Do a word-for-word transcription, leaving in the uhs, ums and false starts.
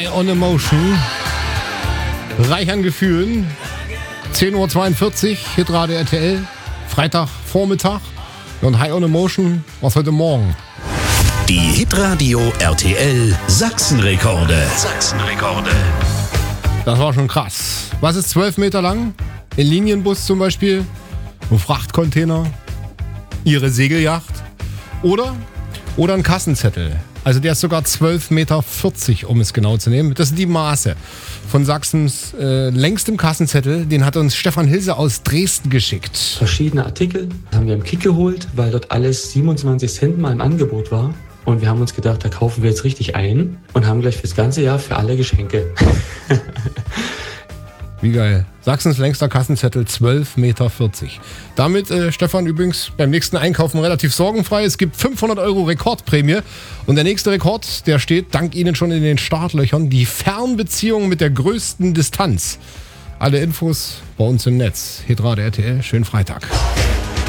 High on Emotion. Reich an Gefühlen. zehn Uhr zweiundvierzig, Hitradio R T L. Freitagvormittag. Und High on Emotion was heute Morgen. Die Hitradio R T L Sachsenrekorde. Sachsenrekorde. Das war schon krass. Was ist zwölf Meter lang? Ein Linienbus zum Beispiel. Ein Frachtcontainer. Ihre Segelyacht. Oder, oder ein Kassenzettel. Also der ist sogar zwölf Meter vierzig, um es genau zu nehmen. Das sind die Maße von Sachsens äh, längstem Kassenzettel. Den hat uns Stefan Hilse aus Dresden geschickt. Verschiedene Artikel haben wir im Kick geholt, weil dort alles siebenundzwanzig Cent mal im Angebot war. Und wir haben uns gedacht, da kaufen wir jetzt richtig ein und haben gleich fürs ganze Jahr für alle Geschenke. Wie geil. Sachsens längster Kassenzettel, zwölf Meter vierzig. Damit, äh, Stefan, übrigens beim nächsten Einkaufen relativ sorgenfrei. Es gibt fünfhundert Euro Rekordprämie. Und der nächste Rekord, der steht dank Ihnen schon in den Startlöchern. Die Fernbeziehung mit der größten Distanz. Alle Infos bei uns im Netz. Hitradio R T L, schönen Freitag.